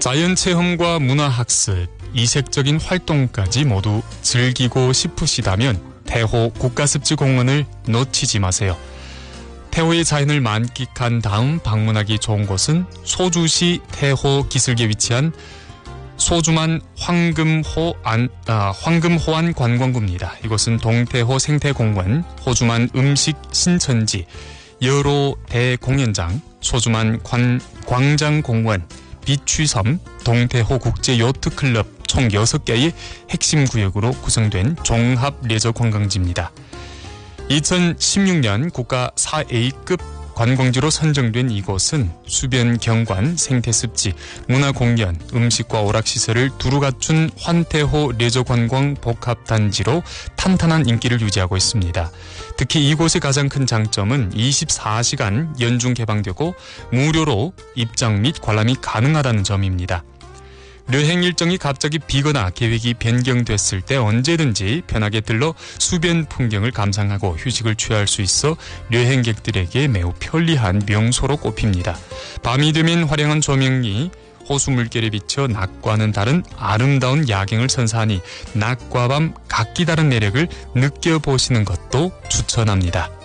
자연체험과 문화학습, 이색적인 활동까지 모두 즐기고 싶으시다면 태호 국가습지공원을 놓치지 마세요. 태호의 자연을 만끽한 다음 방문하기 좋은 곳은 소주시 태호 기슭에 위치한 소주만 황금호안 관광구입니다. 이곳은 동태호 생태공원, 호주만 음식 신천지, 여로 대공연장, 소주만 광장공원, 비취섬, 동태호 국제요트클럽 총 6개의 핵심 구역으로 구성된 종합 레저 관광지입니다. 2016년 국가 4A급 관광지로 선정된 이곳은 수변 경관, 생태습지, 문화공연, 음식과 오락시설을 두루 갖춘 환태호 레저관광 복합단지로 탄탄한 인기를 유지하고 있습니다. 특히 이곳의 가장 큰 장점은 24시간 연중 개방되고 무료로 입장 및 관람이 가능하다는 점입니다. 여행 일정이 갑자기 비거나 계획이 변경됐을 때 언제든지 편하게 들러 수변 풍경을 감상하고 휴식을 취할 수 있어 여행객들에게 매우 편리한 명소로 꼽힙니다. 밤이 되면 화려한 조명이 호수 물결에 비쳐 낮과는 다른 아름다운 야경을 선사하니 낮과 밤 각기 다른 매력을 느껴보시는 것도 추천합니다.